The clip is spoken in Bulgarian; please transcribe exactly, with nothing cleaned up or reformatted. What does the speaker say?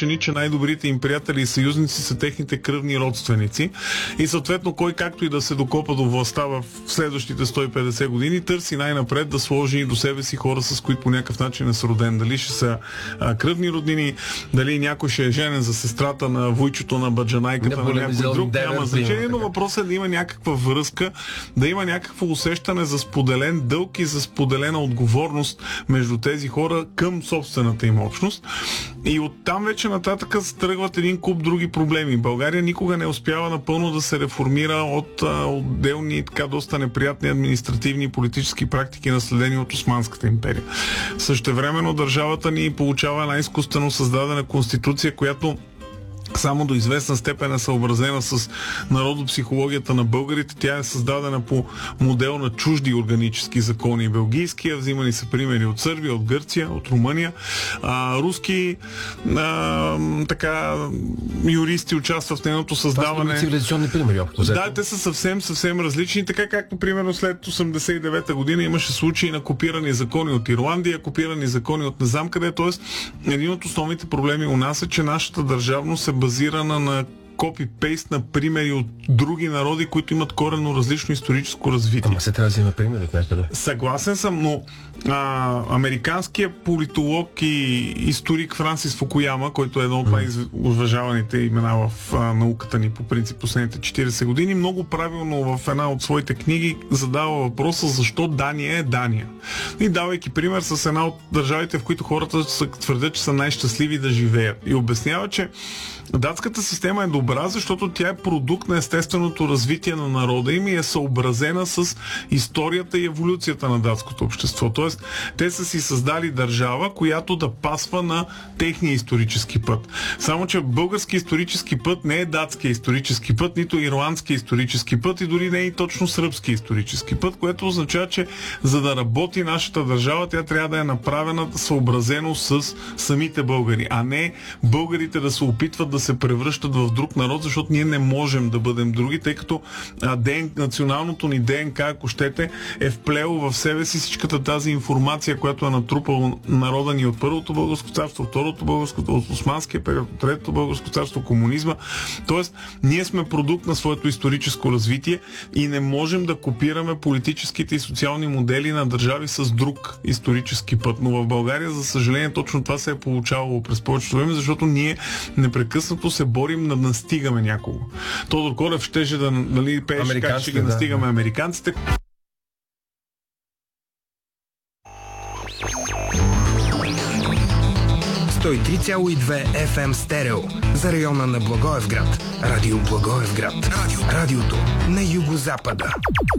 учени, че най-добрите им приятели и съюзници са техните кръвни родственици. И съответно, кой както и да се докопа до властта в следващите сто и петдесет години, търси най-напред да сложи до себе си хора, с които по някакъв начин е сроден. Дали ще са а, кръвни роднини, дали някой ще е женен за сестрата на вуйчото на баджанайката на някой друг, няма значение, но въпросът е да има някаква връзка, да има някакво усещане за споделен дълг и за споделена отговорност между тези хора към собствената им общност. И оттам вече нататък тръгват един куп други проблеми. България никога не успява напълно да се реформира от а, отделни, така доста неприятни административни и политически практики, наследени от Османската империя. Същевременно държавата ни получава една изкуствено създадена конституция, която само до известна степен е съобразена с народопсихологията на българите. Тя е създадена по модел на чужди органически закони. Белгийския, взимани са примери от Сърбия, от Гърция, от Румъния. А, руски а, така юристи участват в нейното създаване. Това са цивилизационни примери. Да, те са съвсем, съвсем различни. Така както, примерно, след осемдесет и девета година имаше случаи на копирани закони от Ирландия, копирани закони от не знам къде. Тоест, един от основните проблеми у нас е, че нашата държавност е базирана на копи-пейст на примери от други народи, които имат коренно различно историческо развитие. Ама се трябва да вземе примери от някъде. Съгласен съм, но а, американският политолог и историк Франсис Фукуяма, който е едно от най-уважаваните имена в а, науката ни по принцип последните четиридесет години, много правилно в една от своите книги задава въпроса защо Дания е Дания. И давайки пример с една от държавите, в които хората твърдят, че са най-щастливи да живеят. И обяснява, че датската система е добра, защото тя е продукт на естественото развитие на народа им и е съобразена с историята и еволюцията на датското общество. Тоест, те са си създали държава, която да пасва на техния исторически път. Само че български исторически път не е датския исторически път, нито ирландски исторически път и дори не е и точно сръбски исторически път, което означава, че за да работи нашата държава, тя трябва да е направена съобразено с самите българи, а не българите да се опитват да се превръщат в друг народ, защото ние не можем да бъдем други, тъй като а, ДНК, националното ни ДНК, ако щете, е вплело в себе си всичката тази информация, която е натрупал народа ни от Първото българско царство, Второто българско, от Османския период, Третото българско царство, комунизма. Тоест, ние сме продукт на своето историческо развитие и не можем да копираме политическите и социални модели на държави с друг исторически път. Но в България, за съжаление, точно това се е получавало през повечето време, защото ние непрекъснато се борим да настигаме някого. Тодор Колев щеше да, нали, пееше как ще ги настигаме, да, американците. сто и три цяло и две Еф Ем стерео за района на Благоевград. Радио Благоевград. Радио. Радиото на югозапада.